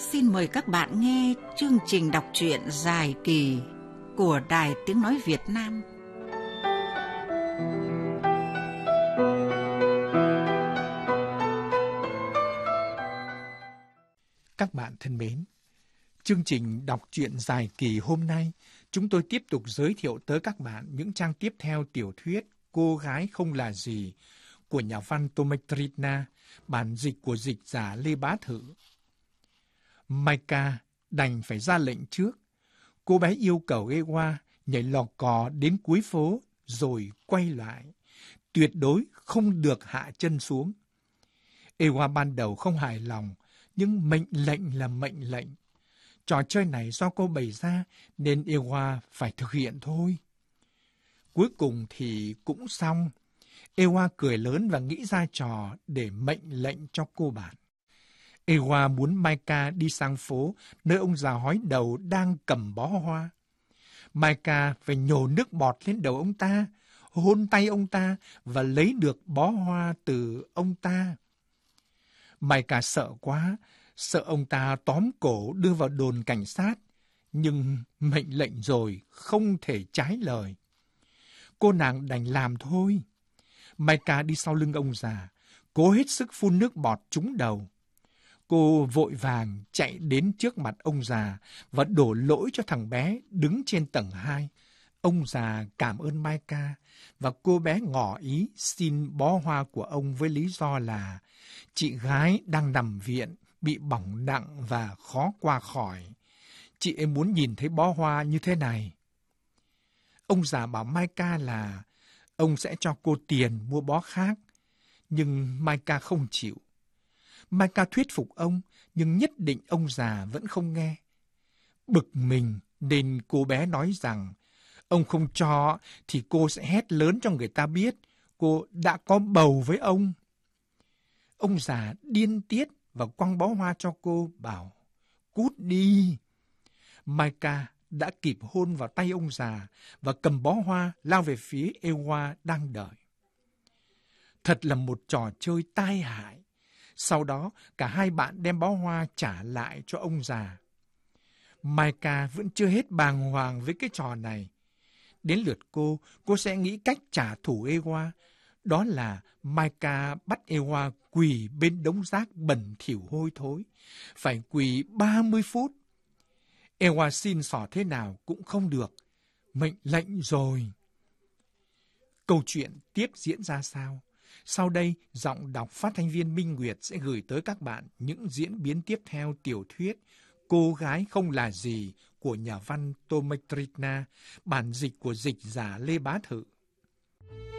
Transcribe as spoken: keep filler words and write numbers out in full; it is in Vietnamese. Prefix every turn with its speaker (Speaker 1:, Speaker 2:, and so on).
Speaker 1: Xin mời các bạn nghe chương trình đọc truyện dài kỳ của Đài Tiếng Nói Việt Nam.
Speaker 2: Các bạn thân mến, chương trình đọc truyện dài kỳ hôm nay, chúng tôi tiếp tục giới thiệu tới các bạn những trang tiếp theo tiểu thuyết Cô gái không là gì của nhà văn Tomatrina, bản dịch của dịch giả Lê Bá Thự. Maika đành phải ra lệnh trước. Cô bé yêu cầu Ewa nhảy lò cò đến cuối phố rồi quay lại. Tuyệt đối không được hạ chân xuống. Ewa ban đầu không hài lòng, nhưng mệnh lệnh là mệnh lệnh. Trò chơi này do cô bày ra nên Ewa phải thực hiện thôi. Cuối cùng thì cũng xong. Ewa cười lớn và nghĩ ra trò để mệnh lệnh cho cô bạn. Ewa muốn Maika đi sang phố nơi ông già hói đầu đang cầm bó hoa. Maika phải nhổ nước bọt lên đầu ông ta, hôn tay ông ta và lấy được bó hoa từ ông ta. Maika sợ quá, sợ ông ta tóm cổ đưa vào đồn cảnh sát, nhưng mệnh lệnh rồi không thể trái lời. Cô nàng đành làm thôi. Maika đi sau lưng ông già, cố hết sức phun nước bọt trúng đầu. Cô vội vàng chạy đến trước mặt ông già và đổ lỗi cho thằng bé đứng trên tầng hai. Ông già cảm ơn Maika và cô bé ngỏ ý xin bó hoa của ông với lý do là chị gái đang nằm viện, bị bỏng nặng và khó qua khỏi. Chị ấy muốn nhìn thấy bó hoa như thế này. Ông già bảo Maika là ông sẽ cho cô tiền mua bó khác, nhưng Maika không chịu. Maika thuyết phục ông, nhưng nhất định ông già vẫn không nghe. Bực mình nên cô bé nói rằng ông không cho thì cô sẽ hét lớn cho người ta biết cô đã có bầu với ông. Ông già điên tiết và quăng bó hoa cho cô, bảo cút đi. Maika đã kịp hôn vào tay ông già và cầm bó hoa lao về phía Ewa đang đợi. Thật là một trò chơi tai hại. Sau đó, cả hai bạn đem bó hoa trả lại cho ông già. Maika vẫn chưa hết bàng hoàng với cái trò này. Đến lượt cô, cô sẽ nghĩ cách trả thù Ewa. Đó là Maika bắt Ewa quỳ bên đống rác bẩn thỉu hôi thối. Phải quỳ ba mươi phút. Ewa xin xỏ thế nào cũng không được. Mệnh lệnh rồi. Câu chuyện tiếp diễn ra sao? Sau đây, giọng đọc phát thanh viên Minh Nguyệt sẽ gửi tới các bạn những diễn biến tiếp theo tiểu thuyết Cô gái không là gì của nhà văn Tomatrina, bản dịch của dịch giả Lê Bá Thự.